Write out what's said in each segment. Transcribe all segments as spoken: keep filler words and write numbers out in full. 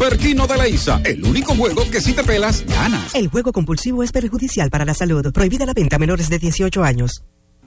Equino de la Isa, el único juego que si te pelas, ganas. El juego compulsivo es perjudicial para la salud. Prohibida la venta a menores de dieciocho años.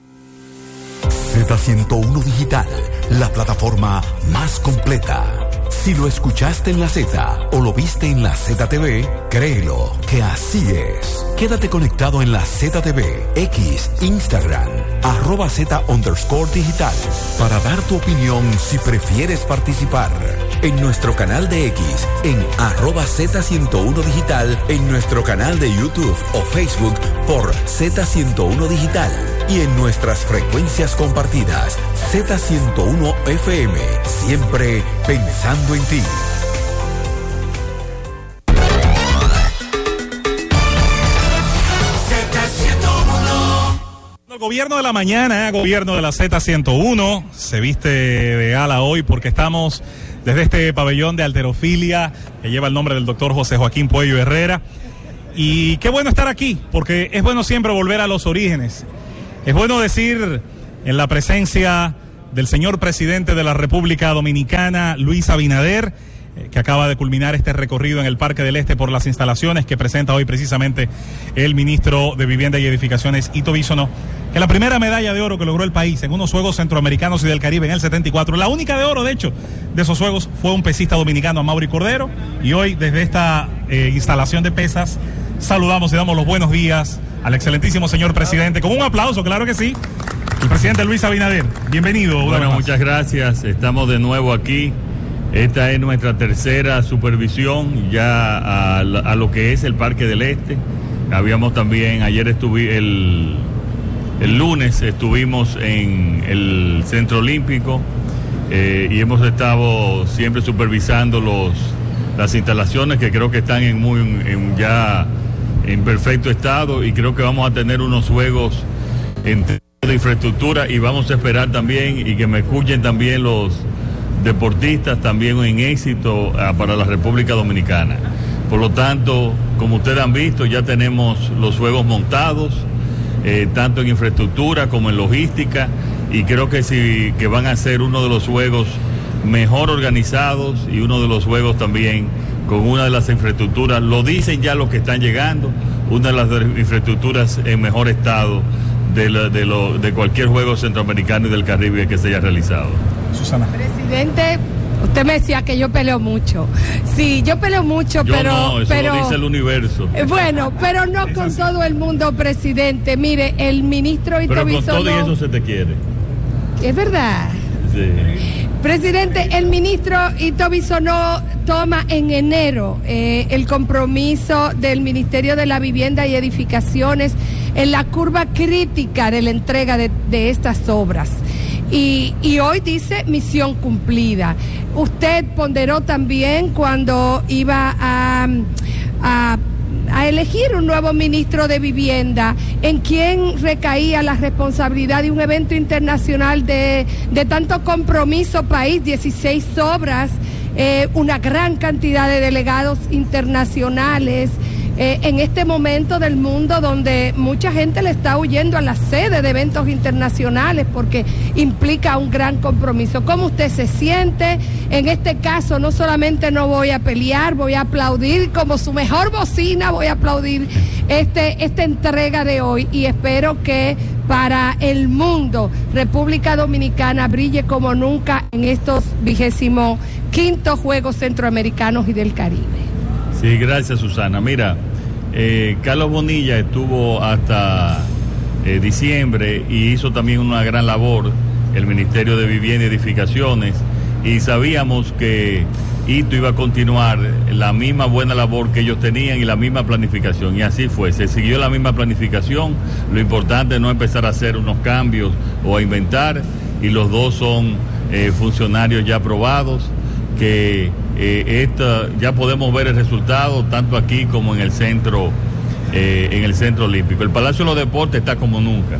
Z ciento uno Digital, la plataforma más completa. Si lo escuchaste en la Z o lo viste en la Z T V, créelo que así es. Quédate conectado en la Z T V, X, Instagram, arroba Z underscore digital, para dar tu opinión si prefieres participar. En nuestro canal de X, en arroba Z ciento uno Digital, en nuestro canal de YouTube o Facebook por Z ciento uno Digital y en nuestras frecuencias compartidas, Z ciento uno F M, siempre pensando en ti. El gobierno de la mañana, gobierno de la Z ciento uno, se viste de gala hoy porque estamos desde este pabellón de halterofilia que lleva el nombre del doctor José Joaquín Puello Herrera. Y qué bueno estar aquí, porque es bueno siempre volver a los orígenes. Es bueno decir, en la presencia del señor presidente de la República Dominicana, Luis Abinader, eh, que acaba de culminar este recorrido en el Parque del Este por las instalaciones que presenta hoy precisamente el ministro de Vivienda y Edificaciones, Ito Bisonó, que la primera medalla de oro que logró el país en unos Juegos Centroamericanos y del Caribe en el setenta y cuatro, la única de oro, de hecho, de esos Juegos, fue un pesista dominicano, Amaury Cordero, y hoy desde esta eh, instalación de pesas saludamos y damos los buenos días al excelentísimo señor presidente, con un aplauso, claro que sí, el presidente Luis Abinader. Bienvenido. Bueno, muchas gracias, estamos de nuevo aquí. Esta es nuestra tercera supervisión ya a, a lo que es el Parque del Este. Habíamos también, ayer estuve, el, el lunes estuvimos en el Centro Olímpico eh, y hemos estado siempre supervisando los, las instalaciones que creo que están en muy en ya en perfecto estado, y creo que vamos a tener unos juegos en de infraestructura, y vamos a esperar también y que me escuchen también los deportistas también en éxito uh, para la República Dominicana. Por lo tanto, como ustedes han visto, ya tenemos los juegos montados, eh, tanto en infraestructura como en logística, y creo que sí, que van a ser uno de los juegos mejor organizados y uno de los juegos también con una de las infraestructuras, lo dicen ya los que están llegando, una de las infraestructuras en mejor estado de, la, de, lo, de cualquier juego centroamericano y del Caribe que se haya realizado. Susana. Presidente, usted me decía que yo peleo mucho. Sí, yo peleo mucho, yo pero... no, eso pero, lo dice el universo. Bueno, pero no con todo el mundo, presidente. Mire, el ministro Ito Pero con Bisonó, todo y eso se te quiere. Es verdad. Sí. Presidente, el ministro Ito Bisonó toma en enero eh, el compromiso del Ministerio de la Vivienda y Edificaciones en la curva crítica de la entrega de, de estas obras. Y, y hoy dice misión cumplida. Usted ponderó también cuando iba a, a, a elegir un nuevo ministro de Vivienda, en quien recaía la responsabilidad de un evento internacional de, de tanto compromiso país, dieciséis obras, eh, una gran cantidad de delegados internacionales. Eh, en este momento del mundo donde mucha gente le está huyendo a la sede de eventos internacionales porque implica un gran compromiso. ¿Cómo usted se siente? En este caso no solamente no voy a pelear, voy a aplaudir como su mejor bocina, voy a aplaudir este, esta entrega de hoy, y espero que para el mundo República Dominicana brille como nunca en estos vigésimo quintos Juegos Centroamericanos y del Caribe. Sí, gracias, Susana. Mira, eh, Carlos Bonilla estuvo hasta eh, diciembre y hizo también una gran labor, el Ministerio de Vivienda y Edificaciones, y sabíamos que Ito iba a continuar la misma buena labor que ellos tenían y la misma planificación, y así fue, se siguió la misma planificación. Lo importante es no empezar a hacer unos cambios o a inventar, y los dos son eh, funcionarios ya aprobados, que eh, esta, ya podemos ver el resultado tanto aquí como en el centro eh, en el Centro Olímpico. El Palacio de los Deportes está como nunca.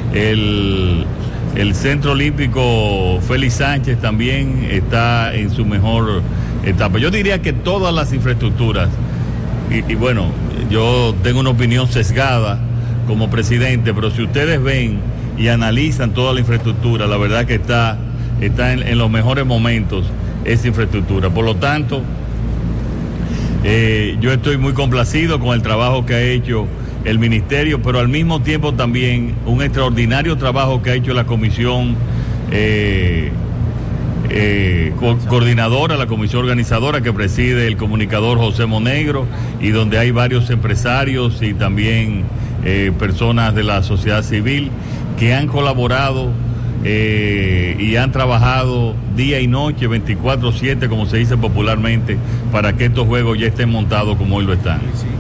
El, el Centro Olímpico Félix Sánchez también está en su mejor etapa. Yo diría que todas las infraestructuras, y, y bueno, yo tengo una opinión sesgada como presidente, pero si ustedes ven y analizan toda la infraestructura, la verdad que está, está en, en los mejores momentos esa infraestructura. Por lo tanto, Eh, yo estoy muy complacido con el trabajo que ha hecho el ministerio, pero al mismo tiempo también un extraordinario trabajo que ha hecho la comisión eh, eh, co- coordinadora, la comisión organizadora que preside el comunicador José Monegro, y donde hay varios empresarios y también eh, personas de la sociedad civil que han colaborado eh, y han trabajado día y noche, veinticuatro siete, como se dice popularmente, para que estos juegos ya estén montados como hoy lo están.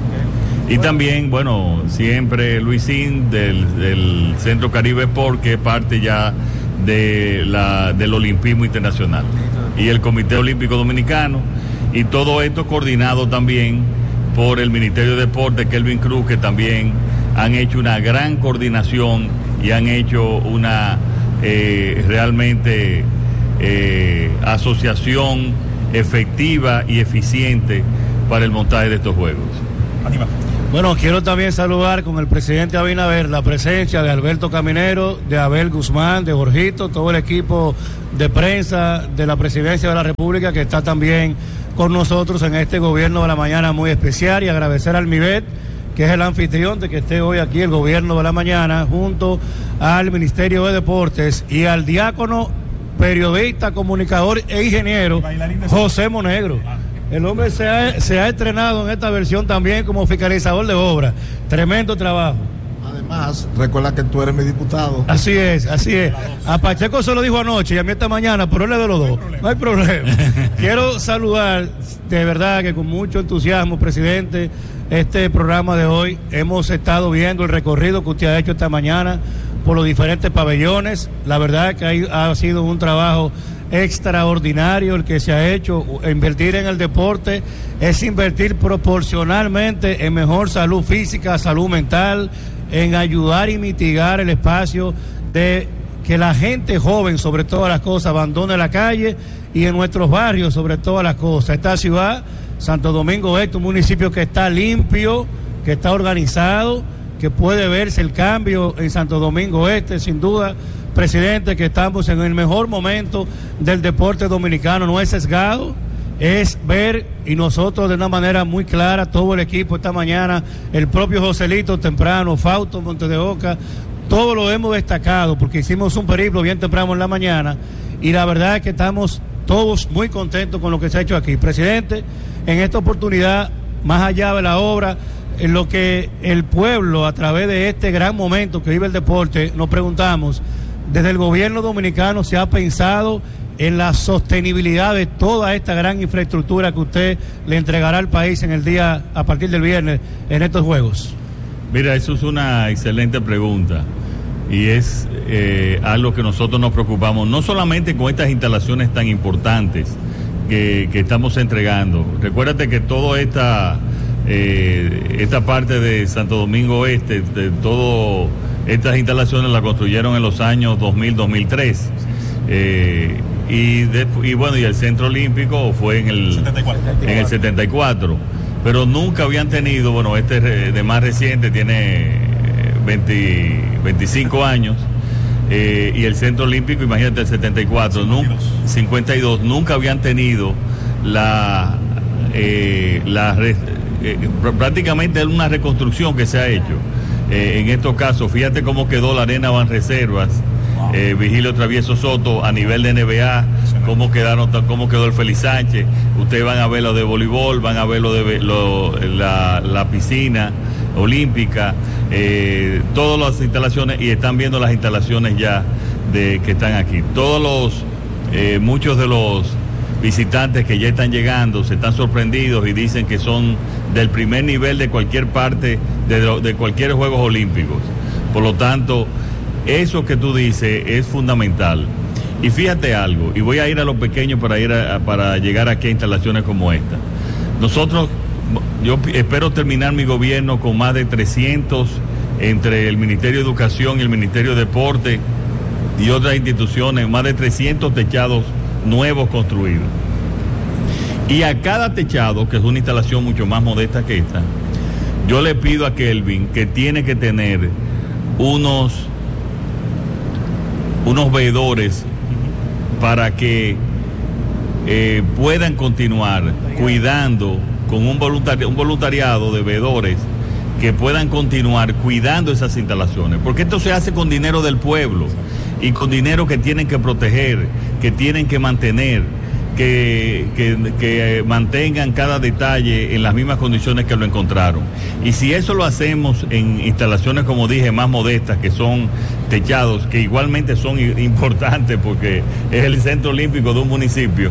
Y también, bueno, siempre Luisín del, del Centro Caribe Sport, que es parte ya de la, del Olimpismo Internacional, y el Comité Olímpico Dominicano, y todo esto coordinado también por el Ministerio de Deporte, Kelvin Cruz, que también han hecho una gran coordinación y han hecho una eh, realmente eh, asociación efectiva y eficiente para el montaje de estos juegos. Aníbal. Bueno, quiero también saludar con el presidente Abinader la presencia de Alberto Caminero, de Abel Guzmán, de Jorgito, todo el equipo de prensa de la Presidencia de la República que está también con nosotros en este gobierno de la mañana muy especial, y agradecer al MIBET, que es el anfitrión de que esté hoy aquí el gobierno de la mañana, junto al Ministerio de Deportes y al diácono, periodista, comunicador e ingeniero José Monegro. El hombre se ha, se ha estrenado en esta versión también como fiscalizador de obra. Tremendo trabajo. Además, recuerda que tú eres mi diputado. Así es, así es. A Pacheco se lo dijo anoche y a mí esta mañana, pero él es de los dos. No hay problema. Quiero saludar, de verdad que con mucho entusiasmo, presidente, este programa de hoy. Hemos estado viendo el recorrido que usted ha hecho esta mañana por los diferentes pabellones. La verdad que hay, ha sido un trabajo extraordinario el que se ha hecho. Invertir en el deporte es invertir proporcionalmente en mejor salud física, salud mental, en ayudar y mitigar el espacio de que la gente joven, sobre todas las cosas, abandone la calle, y en nuestros barrios, sobre todas las cosas. Esta ciudad, Santo Domingo Este, un municipio que está limpio, que está organizado, que puede verse el cambio en Santo Domingo Este, sin duda, presidente, que estamos en el mejor momento del deporte dominicano. No es sesgado, es ver, y nosotros de una manera muy clara, todo el equipo esta mañana, el propio Joselito temprano, Fausto Monte de Oca, todo lo hemos destacado porque hicimos un periplo bien temprano en la mañana, y la verdad es que estamos todos muy contentos con lo que se ha hecho aquí. Presidente, en esta oportunidad, más allá de la obra, en lo que el pueblo, a través de este gran momento que vive el deporte, nos preguntamos, desde el gobierno dominicano se ha pensado en la sostenibilidad de toda esta gran infraestructura que usted le entregará al país en el día, a partir del viernes, en estos Juegos. Mira, eso es una excelente pregunta, y es eh, algo que nosotros nos preocupamos, no solamente con estas instalaciones tan importantes que, que estamos entregando. Recuérdate que toda esta, eh, esta parte de Santo Domingo Este, de todo... Estas instalaciones las construyeron en los años dos mil, dos mil tres. Eh, y, de, y bueno, y el Centro Olímpico fue en el setenta y cuatro. En el setenta y cuatro. Pero nunca habían tenido, bueno, este de más reciente tiene veinte, veinticinco años. Eh, y el Centro Olímpico, imagínate, el setenta y cuatro, cincuenta y dos. Nu, cincuenta y dos, nunca habían tenido la, eh, la eh, prácticamente una reconstrucción que se ha hecho. Eh, en estos casos, fíjate cómo quedó la Arena Banreservas, wow. eh, Vigilio Travieso Soto a nivel de N B A, cómo quedaron, cómo quedó el Félix Sánchez. Ustedes van a ver lo de voleibol, van a ver lo de lo, la, la piscina olímpica, eh, todas las instalaciones, y están viendo las instalaciones ya de que están aquí. Todos los, eh, muchos de los visitantes que ya están llegando se están sorprendidos y dicen que son del primer nivel de cualquier parte de, de cualquier Juegos Olímpicos. Por lo tanto, eso que tú dices es fundamental. Y fíjate algo, y voy a ir a lo pequeño para ir a, para llegar aquí a instalaciones como esta. Nosotros, yo espero terminar mi gobierno con más de trescientos, entre el Ministerio de Educación y el Ministerio de Deporte y otras instituciones, más de trescientos techados nuevos construidos. Y a cada techado, que es una instalación mucho más modesta que esta, yo le pido a Kelvin que tiene que tener unos unos veedores para que eh, puedan continuar cuidando con un, voluntari- un voluntariado de veedores que puedan continuar cuidando esas instalaciones, porque esto se hace con dinero del pueblo y con dinero que tienen que proteger, que tienen que mantener, que, que, que mantengan cada detalle en las mismas condiciones que lo encontraron. Y si eso lo hacemos en instalaciones, como dije, más modestas, que son techados, que igualmente son importantes porque es el centro olímpico de un municipio,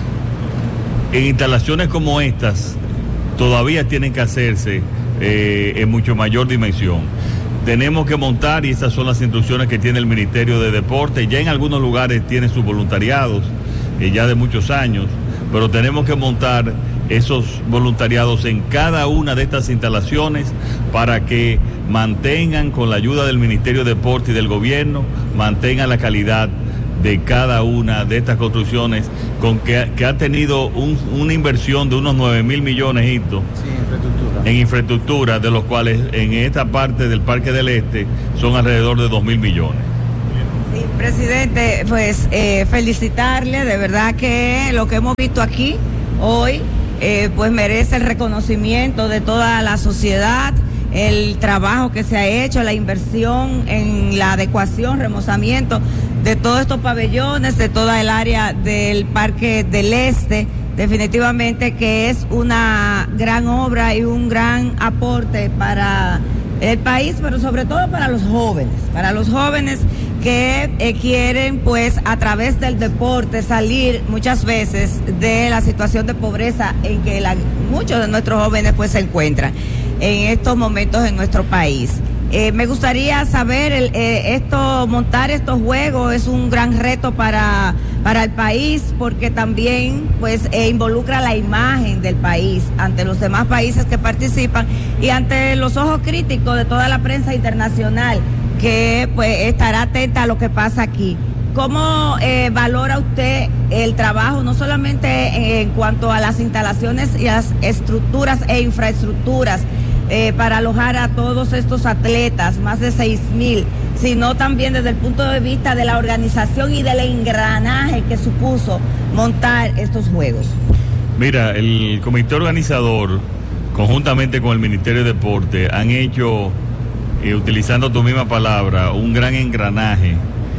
en instalaciones como estas todavía tienen que hacerse eh, en mucho mayor dimensión. Tenemos que montar, y esas son las instrucciones que tiene el Ministerio de Deporte, ya en algunos lugares tiene sus voluntariados, eh, ya de muchos años, pero tenemos que montar esos voluntariados en cada una de estas instalaciones para que mantengan, con la ayuda del Ministerio de Deporte y del gobierno, mantengan la calidad de cada una de estas construcciones, con que, que ha tenido un, una inversión de unos nueve mil millones sí, infraestructura. en infraestructura, de los cuales en esta parte del Parque del Este son alrededor de dos mil millones. Sí, presidente, pues eh, felicitarle, de verdad que lo que hemos visto aquí hoy eh, pues merece el reconocimiento de toda la sociedad, el trabajo que se ha hecho, la inversión en la adecuación, remozamiento de todos estos pabellones, de toda el área del Parque del Este. Definitivamente que es una gran obra y un gran aporte para el país, pero sobre todo para los jóvenes, para los jóvenes que eh, quieren pues a través del deporte salir muchas veces de la situación de pobreza en que la, muchos de nuestros jóvenes pues se encuentran en estos momentos en nuestro país. Eh, me gustaría saber, el, eh, esto, montar estos juegos es un gran reto para, para el país, porque también pues eh, involucra la imagen del país ante los demás países que participan y ante los ojos críticos de toda la prensa internacional que pues estará atenta a lo que pasa aquí. ¿Cómo eh, valora usted el trabajo, no solamente en cuanto a las instalaciones y las estructuras e infraestructuras eh, para alojar a todos estos atletas, más de seis mil, sino también desde el punto de vista de la organización y del engranaje que supuso montar estos juegos? Mira, el comité organizador, conjuntamente con el Ministerio de Deporte, han hecho, eh, utilizando tu misma palabra, un gran engranaje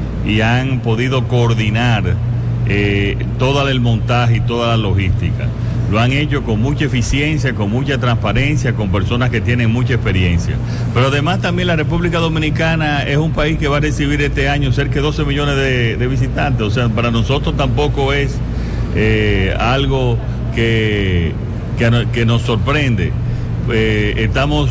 y han podido coordinar eh, todo el montaje y toda la logística. Lo han hecho con mucha eficiencia, con mucha transparencia, con personas que tienen mucha experiencia. Pero además también la República Dominicana es un país que va a recibir este año cerca de doce millones de, de visitantes. O sea, para nosotros tampoco es eh, algo que, que, que nos sorprende. Eh, estamos...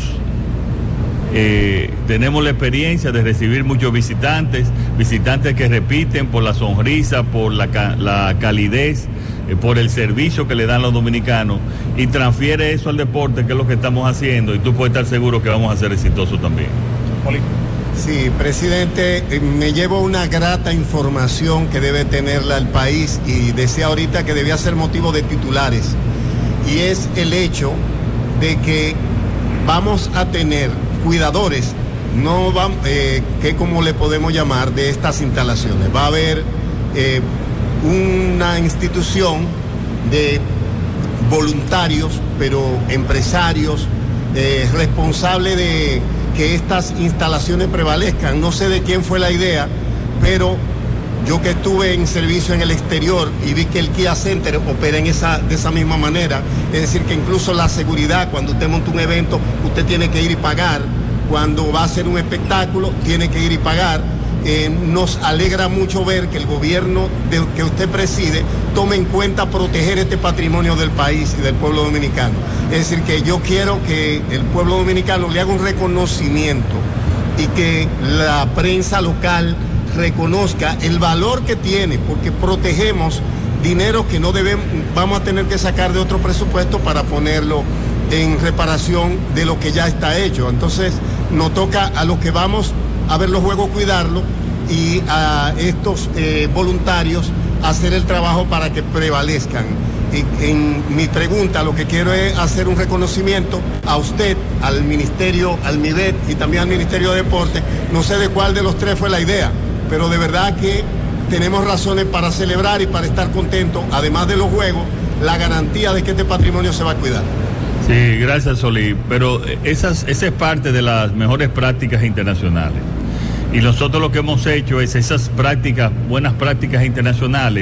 Eh, tenemos la experiencia de recibir muchos visitantes, visitantes que repiten por la sonrisa, por la, la calidez, eh, por el servicio que le dan los dominicanos, y transfiere eso al deporte, que es lo que estamos haciendo, y tú puedes estar seguro que vamos a ser exitosos también. Sí, presidente, eh, me llevo una grata información que debe tenerla el país, y decía ahorita que debía ser motivo de titulares, y es el hecho de que vamos a tener cuidadores, no va, eh, que como le podemos llamar, de estas instalaciones. Va a haber eh, una institución de voluntarios, pero empresarios, eh, responsables de que estas instalaciones prevalezcan. No sé de quién fue la idea, pero yo que estuve en servicio en el exterior y vi que el Kia Center opera en esa, de esa misma manera, es decir, que incluso la seguridad, cuando usted monta un evento, usted tiene que ir y pagar. Cuando va a hacer un espectáculo, tiene que ir y pagar. Eh, nos alegra mucho ver que el gobierno de, que usted preside tome en cuenta proteger este patrimonio del país y del pueblo dominicano. Es decir, que yo quiero que el pueblo dominicano le haga un reconocimiento y que la prensa local reconozca el valor que tiene, porque protegemos dinero que no debemos, vamos a tener que sacar de otro presupuesto para ponerlo en reparación de lo que ya está hecho. Entonces nos toca a los que vamos a ver los juegos cuidarlo, y a estos eh, voluntarios hacer el trabajo para que prevalezcan. Y en mi pregunta lo que quiero es hacer un reconocimiento a usted, al Ministerio, al MIDET y también al Ministerio de Deporte. No sé de cuál de los tres fue la idea, pero de verdad que tenemos razones para celebrar y para estar contentos, además de los juegos, la garantía de que este patrimonio se va a cuidar. Sí, gracias, Solí. Pero esas, esa es parte de las mejores prácticas internacionales. Y nosotros lo que hemos hecho es esas prácticas, buenas prácticas internacionales,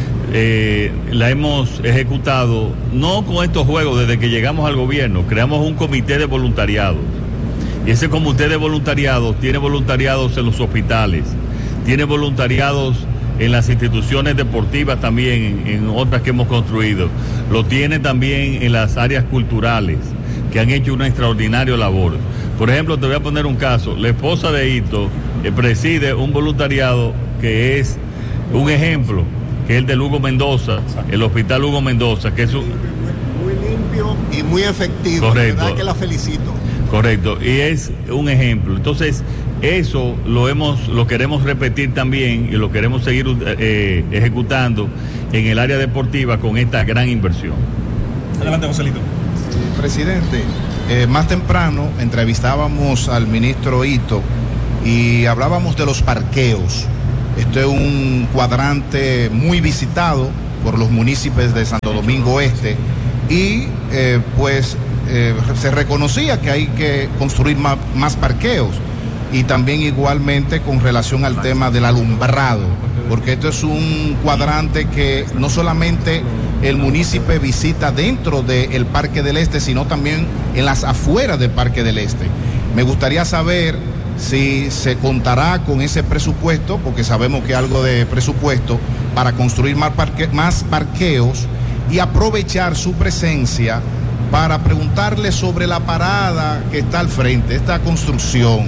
eh, la hemos ejecutado no con estos juegos. Desde que llegamos al gobierno creamos un comité de voluntariados, y ese comité de voluntariados tiene voluntariados en los hospitales, tiene voluntariados en las instituciones deportivas también, en, en otras que hemos construido, lo tiene también en las áreas culturales, que han hecho una extraordinaria labor. Por ejemplo, te voy a poner un caso. La esposa de Hito eh, preside un voluntariado que es un ejemplo, que es el de Hugo Mendoza, el Hospital Hugo Mendoza, que es un... muy limpio y muy efectivo. Correcto. La verdad que la felicito. Correcto, y es un ejemplo. Entonces, eso lo hemos, lo queremos repetir también y lo queremos seguir eh, ejecutando en el área deportiva con esta gran inversión. Adelante, Joselito. Sí, presidente, eh, más temprano entrevistábamos al ministro Hito y hablábamos de los parqueos. Este es un cuadrante muy visitado por los municipios de Santo Domingo Este y eh, pues eh, se reconocía que hay que construir más, más parqueos, y también igualmente con relación al tema del alumbrado, porque esto es un cuadrante que no solamente el municipio visita dentro del Parque del Este, sino también en las afueras del Parque del Este. Me gustaría saber si se contará con ese presupuesto, porque sabemos que algo de presupuesto para construir más, parque, más parqueos, y aprovechar su presencia para preguntarle sobre la parada que está al frente, esta construcción.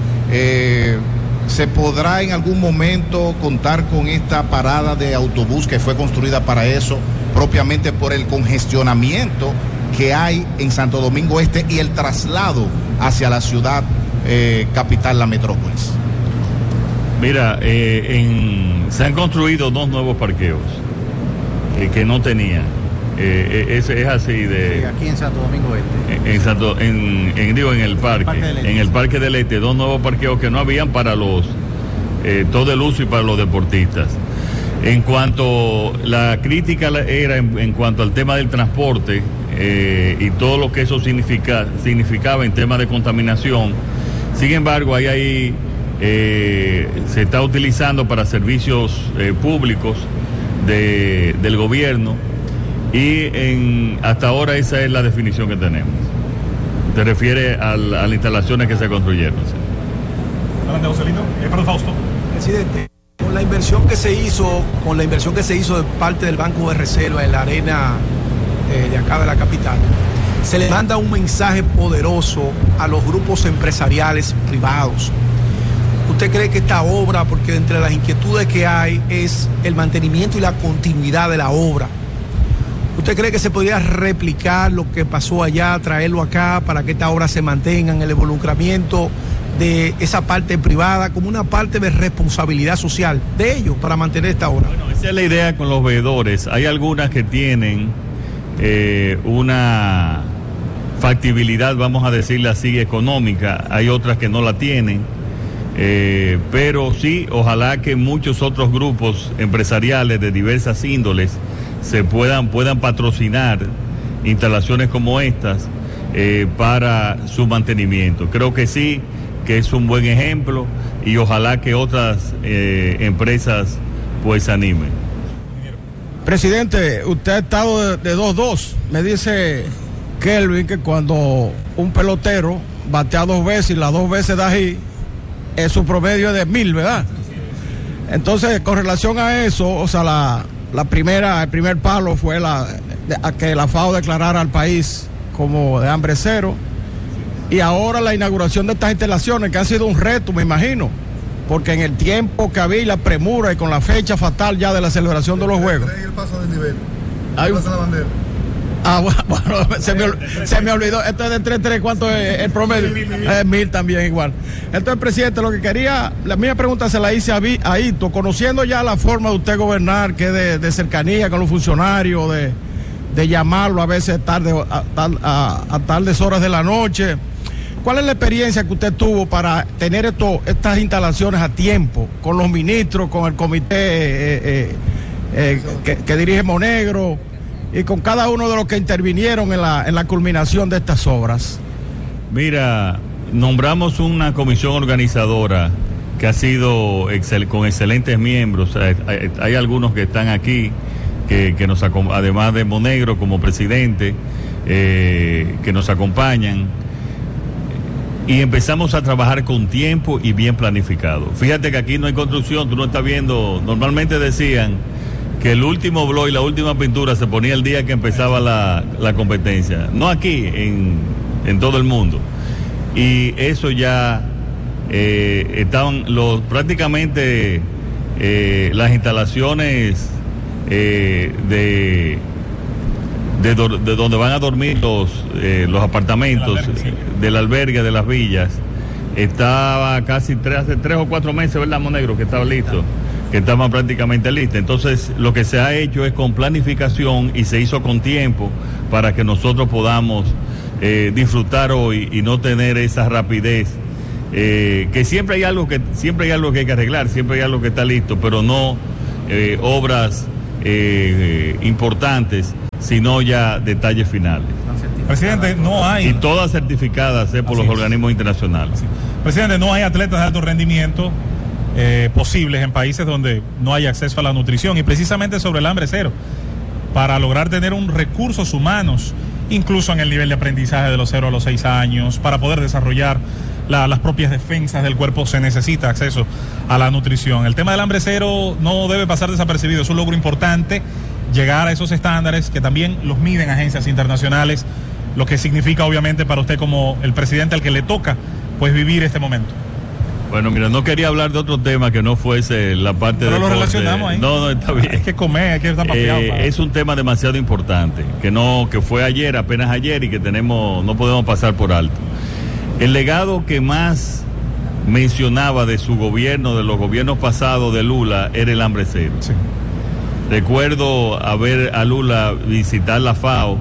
Eh, ¿Se podrá en algún momento contar con esta parada de autobús que fue construida para eso, propiamente por el congestionamiento que hay en Santo Domingo Este y el traslado hacia la ciudad eh, capital, la metrópolis? Mira, eh, en, se han construido dos nuevos parqueos eh, que no tenían. Eh, es, es así de... Sí, aquí en Santo Domingo Este. En, en, Santo, en, en, digo, en el parque, parque este. En el Parque del Este, dos nuevos parqueos que no habían para los, eh, todo el uso y para los deportistas. En cuanto, la crítica era en, en cuanto al tema del transporte eh, y todo lo que eso significa, significaba en temas de contaminación. Sin embargo, ahí, ahí eh, se está utilizando para servicios eh, públicos de, del gobierno. Y en, hasta ahora esa es la definición que tenemos. Se refiere al, a las instalaciones que se construyeron. Adelante, Joselito. Eh, perdón, Fausto. Presidente, con la inversión que se hizo, con la inversión que se hizo de parte del Banco de Reserva en la arena eh, de acá de la capital, se le manda un mensaje poderoso a los grupos empresariales privados. ¿Usted cree que esta obra, porque entre las inquietudes que hay es el mantenimiento y la continuidad de la obra, ¿usted cree que se podría replicar lo que pasó allá, traerlo acá para que esta obra se mantenga en el involucramiento de esa parte privada como una parte de responsabilidad social de ellos para mantener esta obra? Bueno, esa es la idea con los veedores. Hay algunas que tienen eh, una factibilidad, vamos a decirle así, económica. Hay otras que no la tienen. Eh, pero sí, ojalá que muchos otros grupos empresariales de diversas índoles se puedan, puedan patrocinar instalaciones como estas eh, para su mantenimiento. Creo que sí, que es un buen ejemplo, y ojalá que otras eh, empresas pues se animen. Presidente, usted ha estado de dos dos. Me dice Kelvin que cuando un pelotero batea dos veces y las dos veces da hit, es su promedio de mil, ¿verdad? Entonces, con relación a eso, o sea, la La primera, el primer palo fue la, de, a que la FAO declarara al país como de hambre cero, y ahora la inauguración de estas instalaciones, que han sido un reto, me imagino, porque en el tiempo que había y la premura y con la fecha fatal ya de la celebración de los Juegos. El paso de nivel. Hay un... pasa la bandera. Ah, bueno, bueno se, me, se me olvidó. Esto es de tres tres, ¿cuánto es el promedio? Eh, mil también igual. Entonces, presidente, lo que quería, la misma pregunta se la hice a, a Hito, conociendo ya la forma de usted gobernar, que es de, de cercanía con los funcionarios, de, de llamarlo a veces tarde, a, a, a tardes horas de la noche. ¿Cuál es la experiencia que usted tuvo para tener esto, estas instalaciones a tiempo, con los ministros, con el comité eh, eh, eh, que, que dirige Monegro? y con cada uno de los que intervinieron en la, en la culminación de estas obras? Mira, nombramos una comisión organizadora que ha sido excel, con excelentes miembros. Hay, hay, hay algunos que están aquí, que, que nos además de Monegro como presidente, eh, que nos acompañan. Y empezamos a trabajar con tiempo y bien planificado. Fíjate que aquí no hay construcción, tú no estás viendo, normalmente decían que el último blog y la última pintura se ponía el día que empezaba la, la competencia. No aquí, en, en todo el mundo. Y eso ya eh, estaban los prácticamente eh, las instalaciones eh, de... De, do, de donde van a dormir los, eh, los apartamentos del albergue, sí. del albergue de las villas, estaba casi tres, hace tres o cuatro meses, ¿verdad, Monegro? Que estaba listo, que estaba prácticamente listo. Entonces, lo que se ha hecho es con planificación y se hizo con tiempo para que nosotros podamos eh, disfrutar hoy y no tener esa rapidez. Eh, que siempre hay algo que siempre hay algo que hay que arreglar, siempre hay algo que está listo, pero no eh, obras eh, importantes, sino ya detalles finales. Presidente, no hay... Y todas certificadas eh, por los organismos internacionales. Presidente, no hay atletas de alto rendimiento eh, posibles en países donde no hay acceso a la nutrición, y precisamente sobre el hambre cero, para lograr tener un recursos humanos, incluso en el nivel de aprendizaje de los cero a los seis años, para poder desarrollar la, las propias defensas del cuerpo, se necesita acceso a la nutrición. El tema del hambre cero no debe pasar desapercibido, es un logro importante llegar a esos estándares que también los miden agencias internacionales, lo que significa obviamente para usted como el presidente al que le toca pues vivir este momento. Bueno, mira, no quería hablar de otro tema que no fuese la parte de... Pero lo relacionamos ahí. No, no, está bien. Es que comer, hay que estar papeado. Eh, para... Es un tema demasiado importante, que no, que fue ayer, apenas ayer, y que tenemos, no podemos pasar por alto. El legado que más mencionaba de su gobierno, de los gobiernos pasados de Lula, era el hambre cero. Sí. Recuerdo a ver a Lula visitar la FAO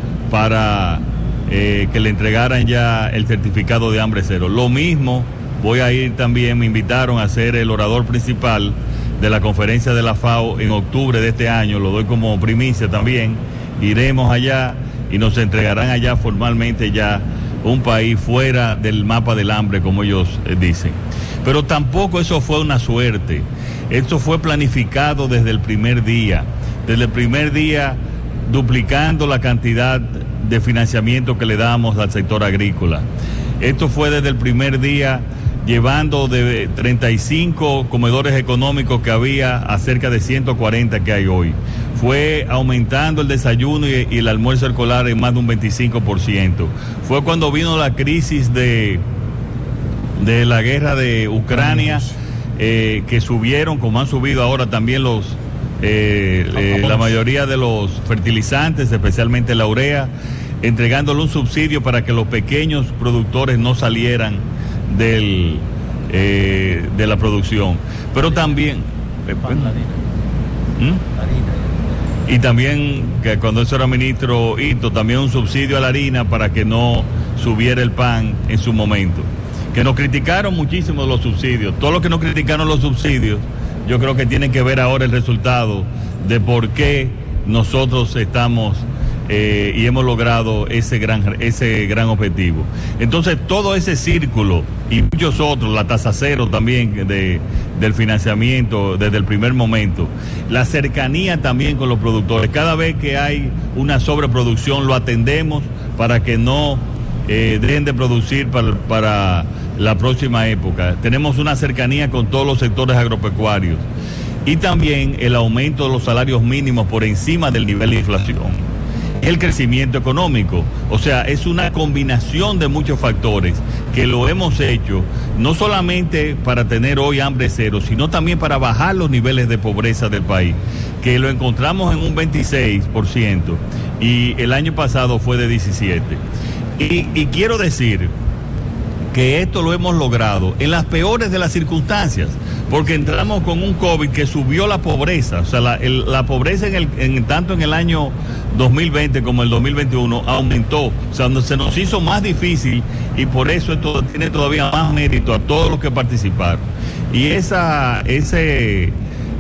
para eh, que le entregaran ya el certificado de hambre cero. Lo mismo, voy a ir también, me invitaron a ser el orador principal de la conferencia de la FAO en octubre de este año, lo doy como primicia también. Iremos allá y nos entregarán allá formalmente ya un país fuera del mapa del hambre, como ellos eh, dicen. Pero tampoco eso fue una suerte. Esto fue planificado desde el primer día. Desde el primer día, duplicando la cantidad de financiamiento que le damos al sector agrícola. Esto fue desde el primer día, llevando de treinta y cinco comedores económicos que había a cerca de ciento cuarenta que hay hoy. Fue aumentando el desayuno y, y el almuerzo escolar en más de un veinticinco por ciento. Fue cuando vino la crisis de, de la guerra de Ucrania, eh, que subieron, como han subido ahora también los eh, eh, la mayoría de los fertilizantes, especialmente la urea, entregándole un subsidio para que los pequeños productores no salieran del eh, de la producción. Pero también eh, ¿Mm? y también que cuando eso era ministro Ito, también un subsidio a la harina para que no subiera el pan en su momento. Que nos criticaron muchísimo los subsidios. Todos los que nos criticaron los subsidios, yo creo que tienen que ver ahora el resultado de por qué nosotros estamos eh, y hemos logrado ese gran, ese gran objetivo. Entonces, todo ese círculo y muchos otros, la tasa cero también de, del financiamiento desde el primer momento, la cercanía también con los productores. Cada vez que hay una sobreproducción, lo atendemos para que no eh, dejen de producir para, para la próxima época. Tenemos una cercanía con todos los sectores agropecuarios y también el aumento de los salarios mínimos por encima del nivel de inflación. El crecimiento económico, o sea, es una combinación de muchos factores que lo hemos hecho no solamente para tener hoy hambre cero, sino también para bajar los niveles de pobreza del país, que lo encontramos en un veintiséis por ciento y el año pasado fue de diecisiete por ciento. Y, y quiero decir que esto lo hemos logrado en las peores de las circunstancias, porque entramos con un COVID que subió la pobreza, o sea, la, el, la pobreza en el, en, tanto en el año dos mil veinte como el dos mil veintiuno aumentó, o sea, se nos hizo más difícil y por eso esto tiene todavía más mérito a todos los que participaron. Y esa, ese,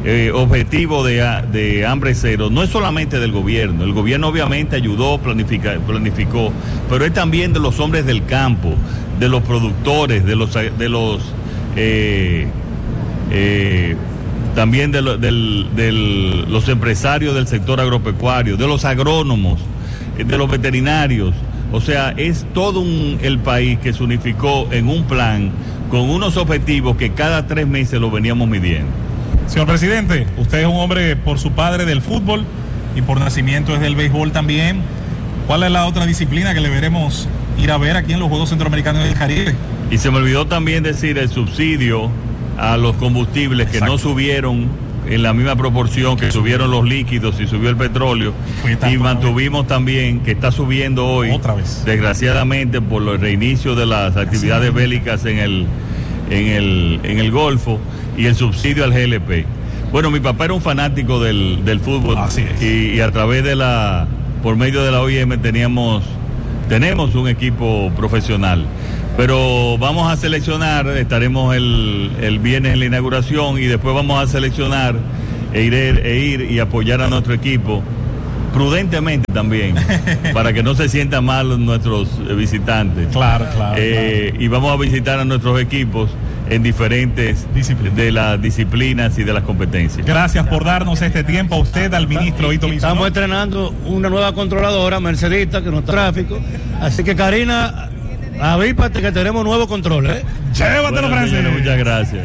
eh, objetivo de, de hambre cero no es solamente del gobierno. El gobierno obviamente ayudó, planifica, planificó, pero es también de los hombres del campo, de los productores, de los, de los eh, eh, también de, lo, del, del, los empresarios del sector agropecuario, de los agrónomos, de los veterinarios. O sea, es todo un, el país que se unificó en un plan con unos objetivos que cada tres meses lo veníamos midiendo. Señor presidente, usted es un hombre por su padre del fútbol y por nacimiento es del béisbol también. ¿Cuál es la otra disciplina que le veremos ir a ver aquí en los Juegos Centroamericanos del Caribe? Y se me olvidó también decir el subsidio a los combustibles. Exacto. Que no subieron en la misma proporción que subieron los líquidos y subió el petróleo. Y mantuvimos también, que está subiendo hoy, otra vez, desgraciadamente por el reinicio de las actividades Así. bélicas en el, en el, en el Golfo, y el subsidio al G L P. Bueno, mi papá era un fanático del, del fútbol. Así es. Y, y a través de la, por medio de la O I M teníamos, tenemos un equipo profesional. Pero vamos a seleccionar, estaremos el, el viernes en la inauguración y después vamos a seleccionar e ir, e ir y apoyar a nuestro equipo prudentemente también, para que no se sientan mal nuestros visitantes. Claro, claro, eh, claro. Y vamos a visitar a nuestros equipos en diferentes Disciplina. de las disciplinas y de las competencias. Gracias por darnos este tiempo a usted, al ministro Ito Bisonó. Estamos estrenando una nueva controladora, Mercedita, que no está tráfico. Así que, Karina, avípate que tenemos nuevo control, ¿eh? Llévatelo, bueno, Francis. Señor, muchas gracias.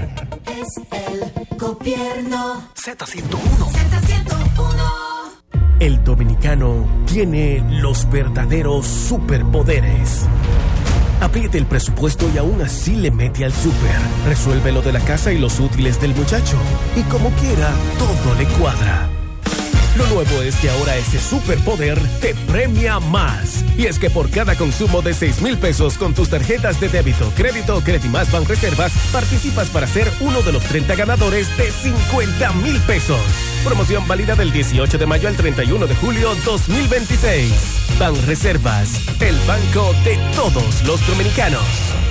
Es el gobierno. Z ciento uno. Z ciento uno. El dominicano tiene los verdaderos superpoderes. Apriete el presupuesto y aún así le mete al súper. Resuelve lo de la casa y los útiles del muchacho. Y como quiera, todo le cuadra. Lo nuevo es que ahora ese superpoder te premia más. Y es que por cada consumo de seis mil pesos con tus tarjetas de débito, crédito o Credimas Banreservas, participas para ser uno de los treinta ganadores de cincuenta mil pesos. Promoción válida del dieciocho de mayo al treinta y uno de julio dos mil veintiséis. Banreservas, el banco de todos los dominicanos.